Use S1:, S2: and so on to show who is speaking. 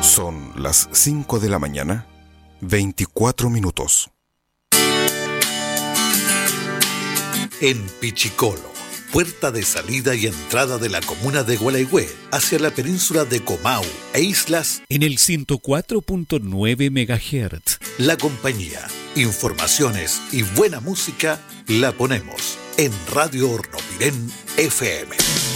S1: Son las 5 de la mañana, 24 minutos.
S2: En Pichicolo, puerta de salida y entrada de la comuna de Gualeguay hacia la península de Comau e islas,
S3: en el 104.9 MHz.
S2: La compañía, informaciones y buena música la ponemos en Radio Hornopirén FM.